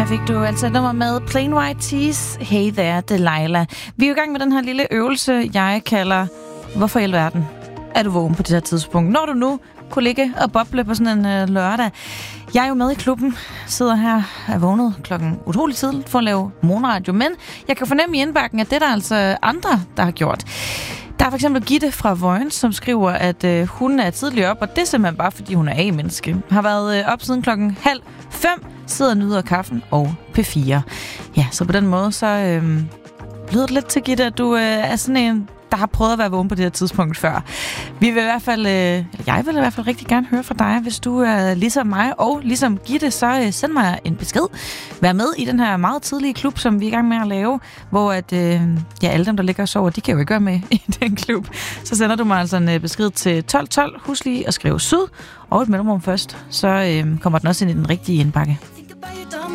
fik du altså et nummer med Plain White Tees, Hey There, Delilah. Vi er jo i gang med den her lille øvelse, jeg kalder, hvorfor i alverden er du vågen på det her tidspunkt? Når du nu kunne ligge og boble på sådan en lørdag. Jeg er jo med i klubben, sidder her, er vågnet klokken utroligt tidligt for at lave morgenradio, men jeg kan fornemme i indbakken, at det er der altså andre, der har gjort. Der er for eksempel Gitte fra Vojens, som skriver, at hun er tidligt op, og det er simpelthen bare, fordi hun er A-menneske. Har været op siden 4:30, sidder og nyder kaffen og P4. Ja, så på den måde, så lyder det lidt til, Gitte, at du er sådan en, der har prøvet at være vågen på det her tidspunkt før. Jeg vil i hvert fald rigtig gerne høre fra dig, hvis du er ligesom mig og ligesom Gitte, så send mig en besked. Vær med i den her meget tidlige klub, som vi er i gang med at lave, hvor alle dem, der ligger og sover, de kan jo ikke være med i den klub. Så sender du mig altså en besked til 1212. Husk lige at skrive syd og et mellemrum først, så kommer den også ind i den rigtige indbakke.